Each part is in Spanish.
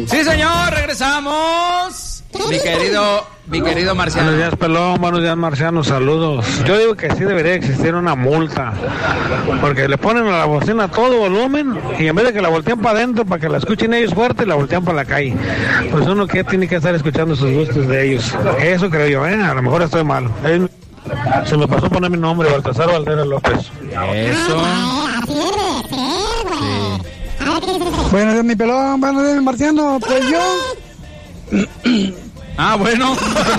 Sí, señor, regresamos. Mi querido Marciano. Buenos días, Pelón. Buenos días, Marciano. Saludos. Yo digo que sí debería existir una multa, porque le ponen a la bocina a todo volumen y en vez de que la voltean para adentro para que la escuchen ellos fuerte, la voltean para la calle. Pues uno que tiene que estar escuchando sus gustos de ellos. Eso creo yo, A lo mejor estoy malo. Se me pasó poner mi nombre, Baltasar Valderas López. Eso. Buenos días, mi Pelón. Buenos días, mi Marciano. Pues yo... Bueno.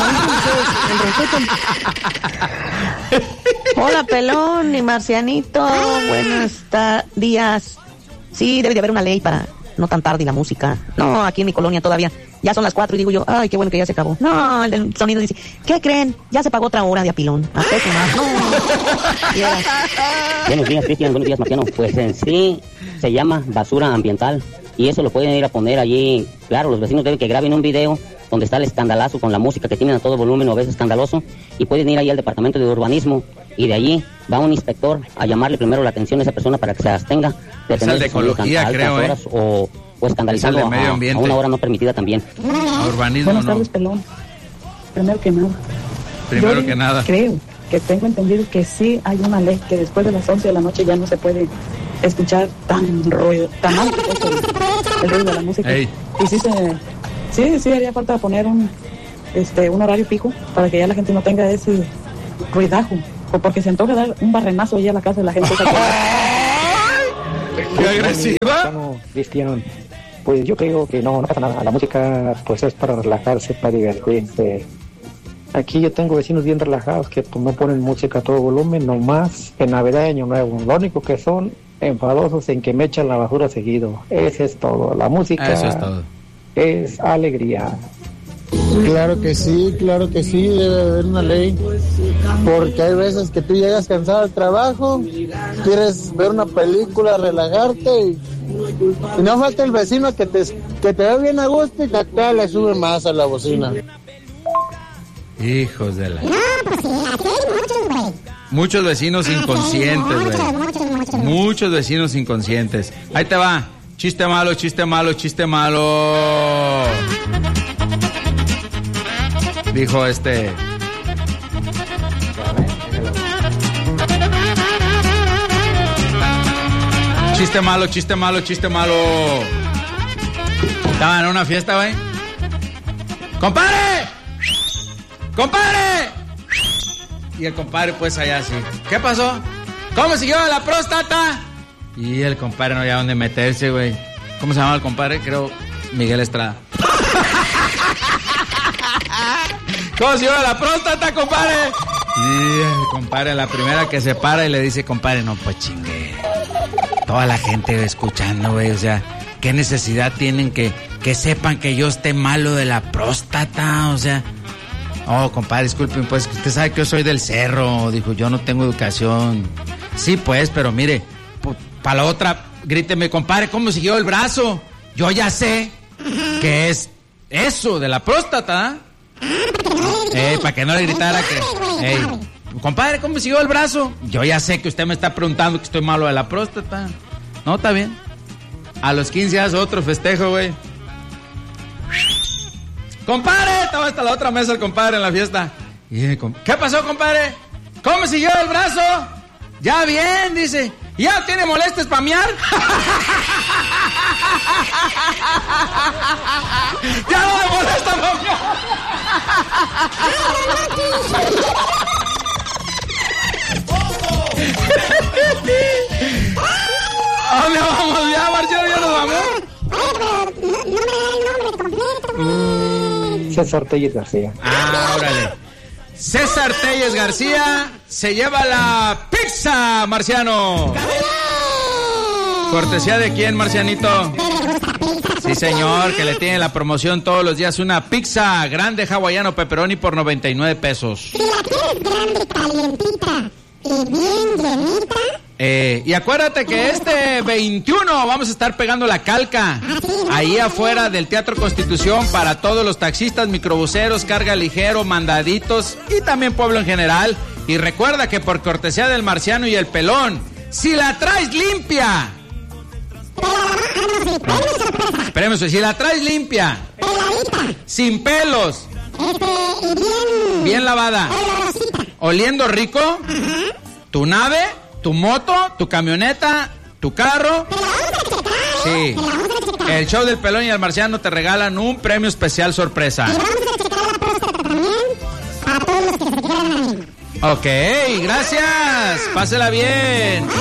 Hola, Pelón y Marcianito. Buenos días. Sí, debe de haber una ley para no tan tarde la música. No, aquí en mi colonia todavía. Ya son las 4 y digo yo, ay, qué bueno que ya se acabó. No, el del sonido dice, ¿qué creen? Ya se pagó otra hora de apilón. A peso más. No. Buenos días, Cristian. Buenos días, Marciano. Pues en sí se llama basura ambiental. Y eso lo pueden ir a poner allí. Claro, los vecinos deben que graben un video donde está el escandalazo con la música que tienen a todo volumen o a veces escandaloso, y pueden ir ahí al departamento de urbanismo y de allí va un inspector a llamarle primero la atención a esa persona para que se abstenga de tener de ecología, creo, horas o escandalizando a una hora no permitida también. A urbanismo. Buenas tardes, Pelón. Primero que nada. Creo que tengo entendido que sí hay una ley que después de las 11 de la noche ya no se puede escuchar tan alto el ruido de la música. Ey. Y sí haría falta poner un horario pico para que ya la gente no tenga ese ruidajo, o porque se antoja dar un barrenazo allá a la casa de la gente. ¡Qué agresiva! Cristian, pues yo creo que no pasa nada. La música pues es para relajarse, para divertirse. Aquí yo tengo vecinos bien relajados que pues, no ponen música a todo volumen, nomás en Navidad y Año Nuevo. Lo único que son enfadosos en que me echan la basura seguido. Eso es todo. La música es alegría. Claro que sí, debe haber una ley, porque hay veces que tú llegas cansado al trabajo, quieres ver una película, relajarte y no falta el vecino que te ve bien a gusto y que acá le sube más a la bocina. Hijos de la... No, pues sí, aquí hay muchos, güey. Muchos vecinos inconscientes, güey. Muchos vecinos inconscientes. Ahí te va. Chiste malo. Dijo Chiste malo. Estaba en una fiesta, güey. ¡Compadre! Y el compadre pues allá así. ¿Qué pasó? ¿Cómo siguió la próstata? Y el compadre no había dónde meterse, güey. ¿Cómo se llamaba el compadre? Creo Miguel Estrada. ¿Cómo siguió la próstata, compadre? Y el compadre, la primera que se para y le dice, compadre, no, pues chingue. Toda la gente escuchando, güey, o sea, ¿qué necesidad tienen que sepan que yo esté malo de la próstata? O sea, oh, compadre, disculpen, pues, usted sabe que yo soy del cerro, dijo, yo no tengo educación. Sí, pues, pero mire, para la otra, gríteme, compadre, ¿cómo siguió el brazo? Yo ya sé que es eso de la próstata, para que no le gritara que... compadre, ¿cómo siguió el brazo? Yo ya sé que usted me está preguntando que estoy malo de la próstata. No, está bien. A los 15 hace otro festejo, güey. ¡Compadre! Estaba hasta la otra mesa el compadre en la fiesta. ¿Qué pasó, compadre? ¿Cómo siguió el brazo? Ya bien, dice. ¿Ya tiene molestias para mear? ¡Ya no me molesta para mear! ¿A dónde vamos ya, Marcelo? ¿Ya nos vamos? No me da el nombre completo. César Telles García. Órale. César Telles García se lleva la pizza, Marciano. ¿Cortesía de quién, Marcianito? Sí, señor, que le tiene la promoción todos los días. Una pizza grande hawaiano pepperoni por 99 pesos. Si la quieres grande, calientita y bien llenita. Y acuérdate que este 21 vamos a estar pegando la calca ahí afuera del Teatro Constitución para todos los taxistas, microbuseros, carga ligero, mandaditos y también pueblo en general. Y recuerda que por cortesía del Marciano y el Pelón, si la traes limpia, pero Premio, si la traes limpia, sin pelos, bien lavada, oliendo rico, tu nave, tu moto, tu camioneta, tu carro. Sí. El show del Pelón y el Marciano te regalan un premio especial sorpresa. Ok, gracias. Pásela bien.